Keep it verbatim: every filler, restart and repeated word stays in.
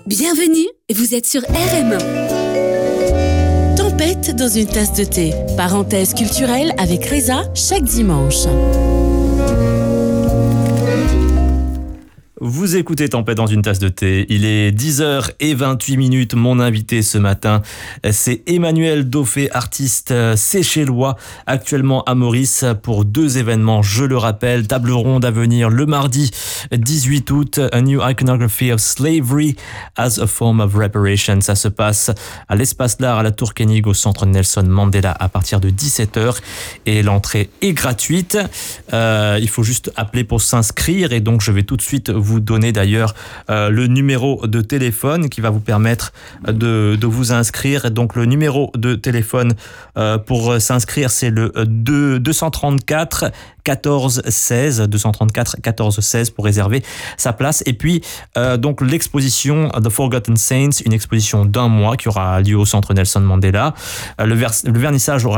Bienvenue, vous êtes sur R M un. Tempête dans une tasse de thé. Parenthèse culturelle avec Reza chaque dimanche. Vous écoutez Tempête dans une tasse de thé. Il est dix heures vingt-huit minutes. Mon invité ce matin, c'est Emmanuel Daufé, artiste séchellois, actuellement à Maurice pour deux événements. Je le rappelle, table ronde à venir le mardi dix-huit août. A New Iconography of Slavery as a Form of Reparation. Ça se passe à l'Espace d'Art à la Tour Koenig au centre Nelson Mandela à partir de dix-sept heures. Et l'entrée est gratuite. Euh, il faut juste appeler pour s'inscrire. Et donc, je vais tout de suite vous donner d'ailleurs euh, le numéro de téléphone qui va vous permettre de, de vous inscrire. Donc le numéro de téléphone euh, pour s'inscrire, c'est le deux cent trente-quatre quatorze seize, deux cent trente-quatre quatorze seize pour réserver sa place. Et puis euh, donc l'exposition The Forgotten Saints, une exposition d'un mois qui aura lieu au centre Nelson Mandela. Euh, le, vers, le vernissage aura